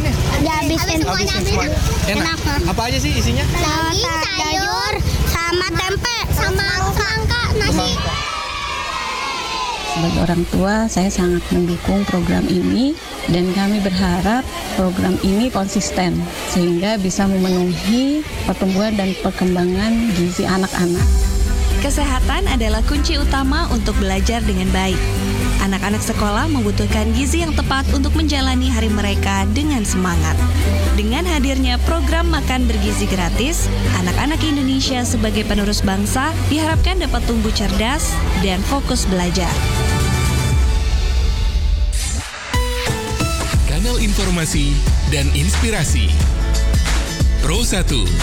nih? Dihabisin. Habisin semuanya. Enak. Apa aja sih isinya? Daging, sayur, sama tempe, sama semangka, nasi. Sebagai orang tua, saya sangat mendukung program ini dan kami berharap program ini konsisten sehingga bisa memenuhi pertumbuhan dan perkembangan gizi anak-anak. Kesehatan adalah kunci utama untuk belajar dengan baik. Anak-anak sekolah membutuhkan gizi yang tepat untuk menjalani hari mereka dengan semangat. Dengan hadirnya program makan bergizi gratis, anak-anak Indonesia sebagai penerus bangsa diharapkan dapat tumbuh cerdas dan fokus belajar. Kanal informasi dan inspirasi. Pro 1